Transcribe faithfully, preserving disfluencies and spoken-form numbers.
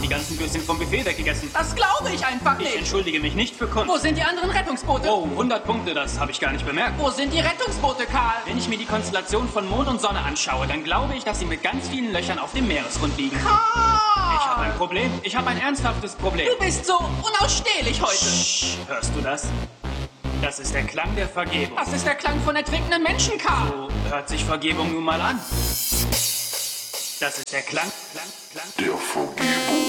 Die ganzen Güsse sind vom Buffet weggegessen. Das glaube ich einfach Ich nicht. entschuldige mich nicht für Kunst. Wo sind die anderen Rettungsboote? Oh, hundert Punkte, das habe ich gar nicht bemerkt. Wo sind die Rettungsboote, Karl? Wenn ich mir die Konstellation von Mond und Sonne anschaue, dann glaube ich, dass sie mit ganz vielen Löchern auf dem Meeresgrund liegen. Ich habe Karl! ein Problem. Ich habe ein ernsthaftes Problem. Du bist so unausstehlich heute. Psst, hörst du das? Das ist der Klang der Vergebung. Das ist der Klang von ertrinkenden Menschen, Karl. So hört sich Vergebung nun mal an. Das ist der Klang, Klang, Klang. Der Vergebung.